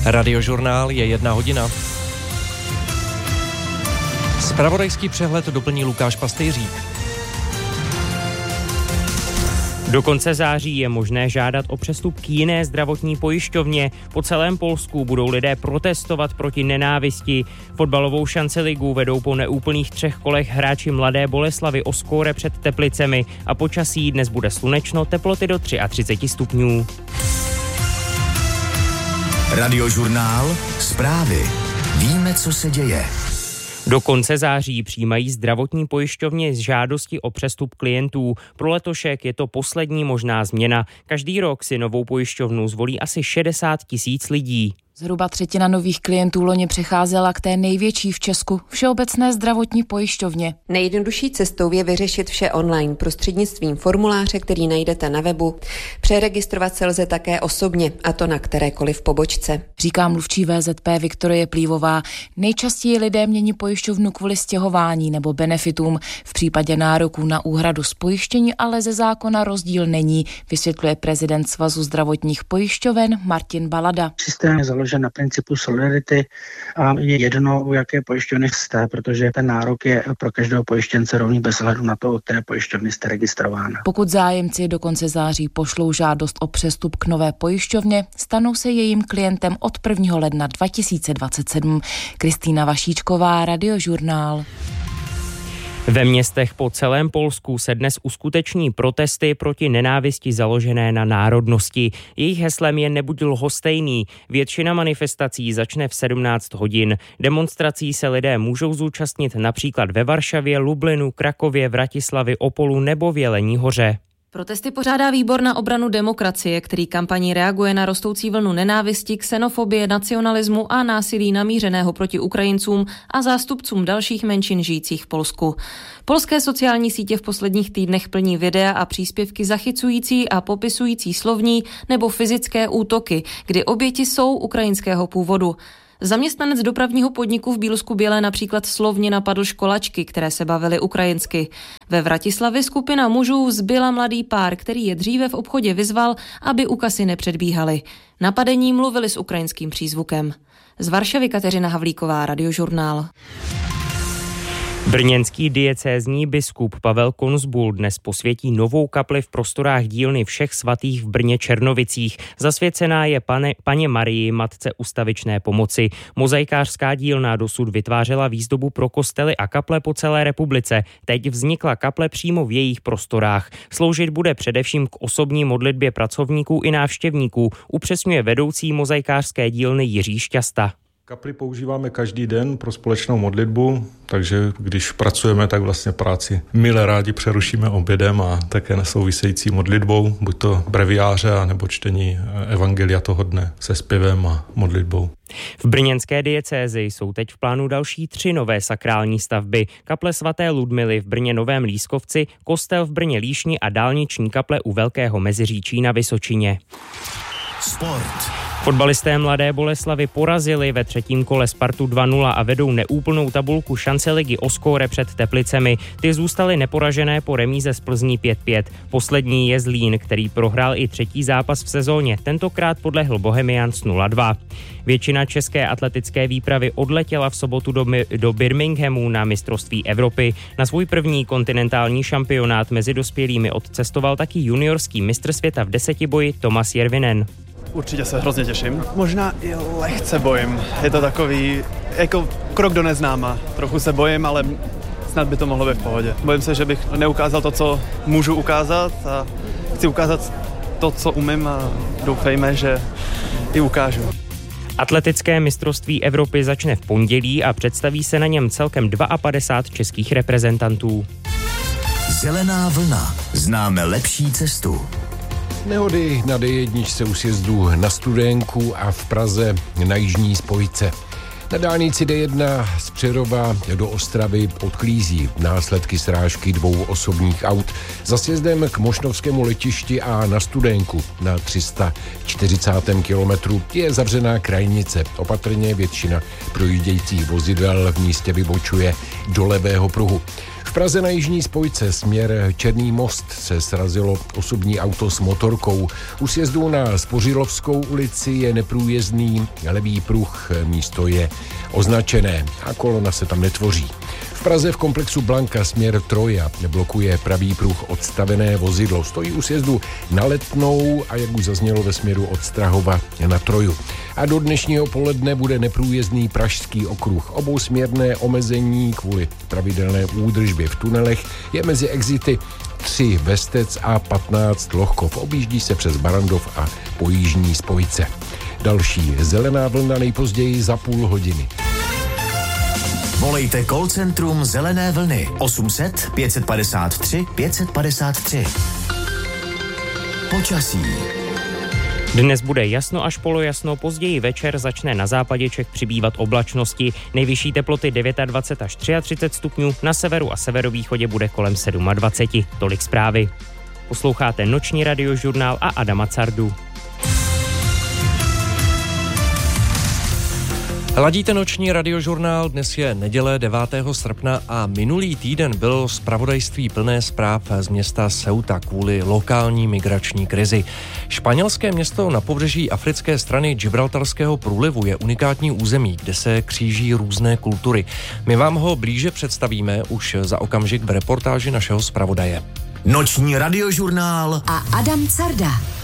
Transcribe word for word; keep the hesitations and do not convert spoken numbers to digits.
Radiožurnál je jedna hodina. Zpravodajský přehled doplní Lukáš Pastejřík. Do konce září je možné žádat o přestup k jiné zdravotní pojišťovně. Po celém Polsku budou lidé protestovat proti nenávisti. Fotbalovou šanceligu vedou po neúplných třech kolech hráči Mladé Boleslavi o skóre před Teplicemi a počasí dnes bude slunečno, teploty do třicet tři stupňů. Radiožurnál, zprávy. Víme, co se děje. Do konce září přijímají zdravotní pojišťovny z žádosti o přestup klientů. Pro letošek je to poslední možná změna. Každý rok si novou pojišťovnu zvolí asi šedesát tisíc lidí. Zhruba třetina nových klientů loni přecházela k té největší v Česku, Všeobecné zdravotní pojišťovně. Nejjednodušší cestou je vyřešit vše online prostřednictvím formuláře, který najdete na webu. Přeregistrovat se lze také osobně, a to na kterékoliv pobočce. Říká mluvčí V Z P Viktorie Plívová. Nejčastěji lidé mění pojišťovnu kvůli stěhování nebo benefitům. V případě nároků na úhradu z pojištění ale ze zákona rozdíl není, vysvětluje prezident Svazu zdravotních pojišťoven Martin Balada. Systém je založen na principu solidarity a je jedno, u jaké pojišťovny jste, protože ten nárok je pro každého pojištěnce rovný bez ohledu na to, o které pojišťovny jste registrována. Pokud zájemci do konce září pošlou žádost o přestup k nové pojišťovně, stanou se jejím klientem od prvního ledna dva tisíce dvacet sedm. Kristýna Vašíčková, Radiožurnál. Ve městech po celém Polsku se dnes uskuteční protesty proti nenávisti založené na národnosti. Jejich heslem je Nebuď lhostejný. Většina manifestací začne v sedmnáct hodin. Demonstrací se lidé můžou zúčastnit například ve Varšavě, Lublinu, Krakově, Vratislavi, Opolu nebo v Jelení Hoře. Protesty pořádá Výbor na obranu demokracie, který kampaní reaguje na rostoucí vlnu nenávisti, xenofobie, nacionalismu a násilí namířeného proti Ukrajincům a zástupcům dalších menšin žijících v Polsku. Polské sociální sítě v posledních týdnech plní videa a příspěvky zachycující a popisující slovní nebo fyzické útoky, kdy oběti jsou ukrajinského původu. Zaměstnanec dopravního podniku v Bílsku Bělé například slovně napadl školačky, které se bavily ukrajinsky. Ve Vratislavi skupina mužů zbyla mladý pár, který je dříve v obchodě vyzval, aby u kasy nepředbíhali. Napadení mluvili s ukrajinským přízvukem. Z Varšavy Kateřina Havlíková, Radiožurnál. Brněnský diecézní biskup Pavel Konzbul dnes posvětí novou kapli v prostorách dílny Všech svatých v Brně Černovicích. Zasvěcená je pane, paně Marii, matce ustavičné pomoci. Mozaikářská dílna dosud vytvářela výzdobu pro kostely a kaple po celé republice. Teď vznikla kaple přímo v jejich prostorách. Sloužit bude především k osobní modlitbě pracovníků i návštěvníků, upřesňuje vedoucí mozaikářské dílny Jiří Šťasta. Kapli používáme každý den pro společnou modlitbu, takže když pracujeme, tak vlastně práci mile rádi přerušíme obědem a také nesouvisející modlitbou, buď to breviáře, nebo čtení evangelia toho dne se zpěvem a modlitbou. V brněnské diecézi jsou teď v plánu další tři nové sakrální stavby. Kaple svaté Ludmily v Brně Novém Lískovci, kostel v Brně Líšni a dálniční kaple u Velkého Meziříčí na Vysočině. Sport. Fotbalisté Mladé Boleslavy porazili ve třetím kole Spartu dva nula a vedou neúplnou tabulku šanceligy o skóre před Teplicemi. Ty zůstaly neporažené po remíze z Plzní pět pět. Poslední je Zlín, který prohrál i třetí zápas v sezóně. Tentokrát podlehl Bohemians nula dva. Většina české atletické výpravy odletěla v sobotu do, do Birminghamu na mistrovství Evropy. Na svůj první kontinentální šampionát mezi dospělými odcestoval taky juniorský mistr světa v desetiboji Tomas Järvinen. Určitě se hrozně těším. Možná i lehce bojím. Je to takový jako krok do neznáma. Trochu se bojím, ale snad by to mohlo být v pohodě. Bojím se, že bych neukázal to, co můžu ukázat a chci ukázat to, co umím a doufejme, že i ukážu. Atletické mistrovství Evropy začne v pondělí a představí se na něm celkem padesát dva českých reprezentantů. Zelená vlna. Známe lepší cestu. Nehody na D jedna u sjezdu na Studénku a v Praze na jižní spojce. Na dálnici D jedna z Přerova do Ostravy odklízí následky srážky dvou osobních aut. Za sjezdem k Mošnovskému letišti a na Studénku na tři sta čtyřicátém kilometru je zavřená krajnice. Opatrně většina projíždějících vozidel v místě vybočuje do levého pruhu. V V Praze na jižní spojce směr Černý Most se srazilo osobní auto s motorkou. U sjezdu na Spořilovskou ulici je neprůjezdný levý pruh, místo je označené a kolona se tam netvoří. V Praze v komplexu Blanka směr Troja blokuje pravý pruh odstavené vozidlo. Stojí u sjezdu na Letnou a jak už zaznělo ve směru od Strahova na Troju. A do dnešního poledne bude neprůjezdný Pražský okruh. Obousměrné omezení kvůli pravidelné údržbě v tunelech je mezi exity tři Vestec a patnáct Lohkov. Objíždí se přes Barandov a po jižní spojce. Další zelená vlna nejpozději za půl hodiny. Volejte call centrum Zelené vlny osm set pět padesát tři pět padesát tři. Počasí. Dnes bude jasno až polojasno, později večer začne na západě Čech přibývat oblačnosti. Nejvyšší teploty dvacet devět až třicet tři stupňů, na severu a severovýchodě bude kolem dvacet sedm. Tolik zprávy. Posloucháte Noční radiožurnál a Adama Cardu. Ladíte Noční radiožurnál, dnes je neděle devátého srpna a minulý týden bylo zpravodajství plné zpráv z města Ceuta kvůli lokální migrační krizi. Španělské město na pobřeží africké strany Gibraltarského průlivu je unikátní území, kde se kříží různé kultury. My vám ho blíže představíme už za okamžik v reportáži našeho zpravodaje. Noční radiožurnál a Adam Carda.